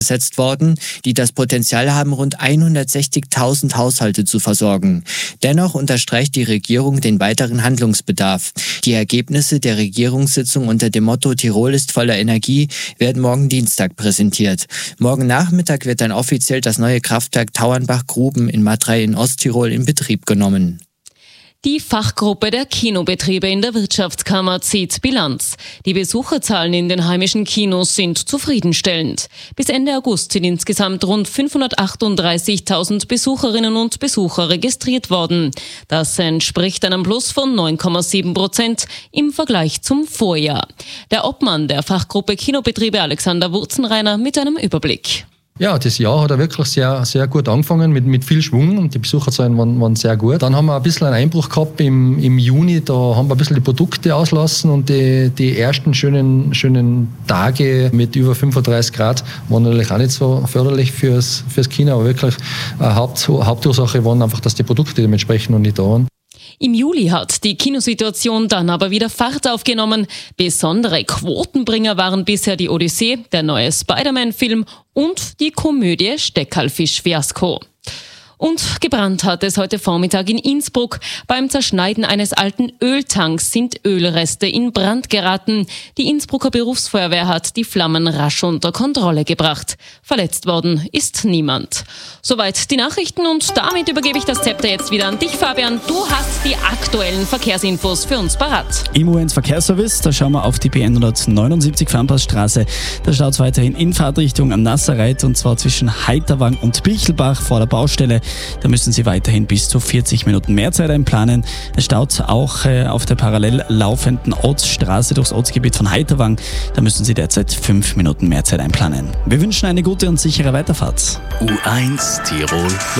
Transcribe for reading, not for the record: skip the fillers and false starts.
gesetzt worden, die das Potenzial haben, rund 160.000 Haushalte zu versorgen. Dennoch unterstreicht die Regierung den weiteren Handlungsbedarf. Die Ergebnisse der Regierungssitzung unter dem Motto Tirol ist voller Energie werden morgen Dienstag präsentiert. Morgen Nachmittag wird dann offiziell das neue Kraftwerk Tauernbach-Gruben in Matrei in Osttirol in Betrieb genommen. Die Fachgruppe der Kinobetriebe in der Wirtschaftskammer zieht Bilanz. Die Besucherzahlen in den heimischen Kinos sind zufriedenstellend. Bis Ende August sind insgesamt rund 538.000 Besucherinnen und Besucher registriert worden. Das entspricht einem Plus von 9,7% im Vergleich zum Vorjahr. Der Obmann der Fachgruppe Kinobetriebe Alexander Wurzenreiner mit einem Überblick. Ja, das Jahr hat wirklich sehr, sehr gut angefangen mit viel Schwung und die Besucherzahlen waren sehr gut. Dann haben wir ein bisschen einen Einbruch gehabt im Juni, da haben wir ein bisschen die Produkte auslassen und die ersten schönen Tage mit über 35 Grad waren natürlich auch nicht so förderlich fürs Kino, aber wirklich Hauptursache waren einfach, dass die Produkte dementsprechend noch nicht da waren. Im Juli hat die Kinosituation dann aber wieder Fahrt aufgenommen. Besondere Quotenbringer waren bisher die Odyssee, der neue Spider-Man-Film und die Komödie Steckerlfisch-Fiasko. Und gebrannt hat es heute Vormittag in Innsbruck. Beim Zerschneiden eines alten Öltanks sind Ölreste in Brand geraten. Die Innsbrucker Berufsfeuerwehr hat die Flammen rasch unter Kontrolle gebracht. Verletzt worden ist niemand. Soweit die Nachrichten und damit übergebe ich das Zepter jetzt wieder an dich, Fabian. Du hast die aktuellen Verkehrsinfos für uns parat. Im U1-Verkehrsservice, da schauen wir auf die B179 Farnpassstraße. Da staut es weiterhin in Fahrtrichtung am Nasserreit und zwar zwischen Heiterwang und Bichelbach vor der Baustelle. Da müssen Sie weiterhin bis zu 40 Minuten mehr Zeit einplanen. Es staut auch auf der parallel laufenden Ortsstraße durchs Ortsgebiet von Heiterwang. Da müssen Sie derzeit 5 Minuten mehr Zeit einplanen. Wir wünschen eine gute und sichere Weiterfahrt. U1 Tirol